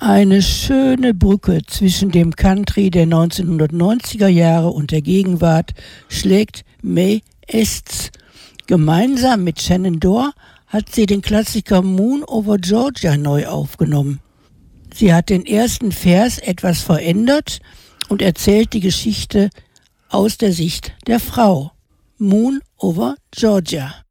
Eine schöne Brücke zwischen dem Country der 1990er Jahre und der Gegenwart schlägt Mae Estes. Gemeinsam mit Shannon Doerr hat sie den Klassiker Moon over Georgia neu aufgenommen. Sie hat den ersten Vers etwas verändert und erzählt die Geschichte aus der Sicht der Frau. Moon over Georgia.